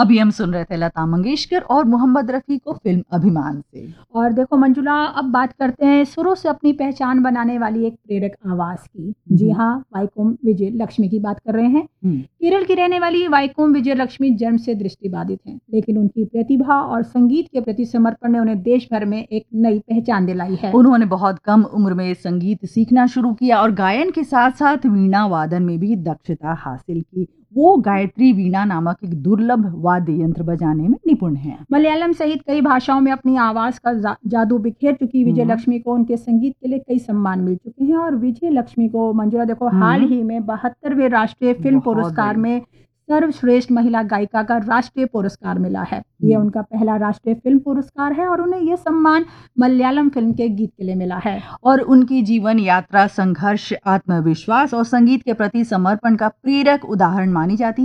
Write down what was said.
अभी हम सुन रहे थे लता मंगेशकर और मोहम्मद रफ़ी को फिल्म अभिमान से। और देखो मंजुला, अब बात करते हैं शुरू से अपनी पहचान बनाने वाली एक प्रेरक आवाज़ की। जी हाँ, वाइकोम विजय लक्ष्मी की बात कर रहे हैं। केरल की रहने वाली वाइकोम विजय लक्ष्मी जन्म से दृष्टिबाधित हैं, लेकिन उनकी प्रतिभा और संगीत के प्रति समर्पण ने उन्हें देश भर में एक नई पहचान दिलाई है। उन्होंने बहुत कम उम्र में संगीत सीखना शुरू किया और गायन के साथ साथ वीणा वादन में भी दक्षता हासिल की। वो गायत्री वीणा नामक एक दुर्लभ वाद्य यंत्र बजाने में निपुण हैं। मलयालम सहित कई भाषाओं में अपनी आवाज का जादू बिखेर चुकी विजय लक्ष्मी को उनके संगीत के लिए कई सम्मान मिल चुके हैं। और विजय लक्ष्मी को मंजुला देखो हाल ही में 72वें राष्ट्रीय फिल्म पुरस्कार में सर्वश्रेष्ठ महिला गायिका का राष्ट्रीय पुरस्कार मिला है। ये उनका पहला राष्ट्रीय फिल्म पुरस्कार है और उन्हें ये सम्मान मलयालम फिल्म के गीत के लिए मिला है। और उनकी जीवन यात्रा संघर्ष, आत्मविश्वास और संगीत के प्रति समर्पण का प्रेरक उदाहरण मानी जाती है।